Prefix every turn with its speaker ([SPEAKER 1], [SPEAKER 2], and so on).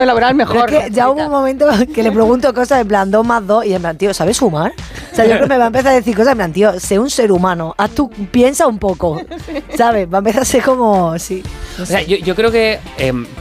[SPEAKER 1] laboral mejor.
[SPEAKER 2] Pero es que ya hubo un momento que le pregunto cosas en plan 2 más 2 y en plan, tío, ¿sabes sumar? O sea, yo creo que me va a empezar a decir cosas en plan, tío, sé un ser humano, haz tú, piensa un poco, ¿sabes? Va a empezar a ser como, sí. No
[SPEAKER 3] O sea,
[SPEAKER 2] sé.
[SPEAKER 3] yo creo que